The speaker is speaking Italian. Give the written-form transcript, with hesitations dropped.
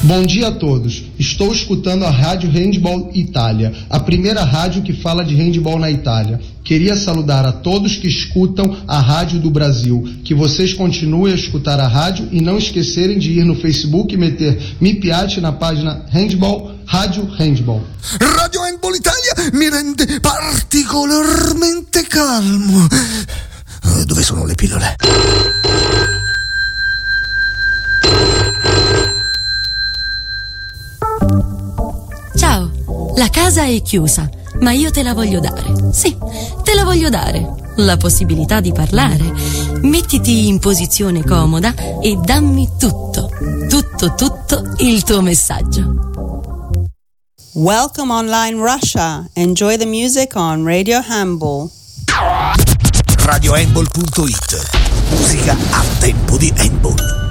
Bom dia a todos. Estou escutando a Rádio Handball Itália, a primeira rádio que fala de handball na Itália. Queria saludar a todos que escutam a Rádio do Brasil, que vocês continuem a escutar a rádio e não esquecerem de ir no Facebook e meter Mi Piace na página Handball, Rádio Handball. Radio Handball Italia mi rende particolarmente calmo. Dove sono le pillole? Ciao, la casa è chiusa, ma io te la voglio dare. Sì, te la voglio dare. La possibilità di parlare. Mettiti in posizione comoda e dammi tutto il tuo messaggio. Welcome online Russia. Enjoy the music on Radio Handball. RadioHandball.it. Musica a tempo di handball.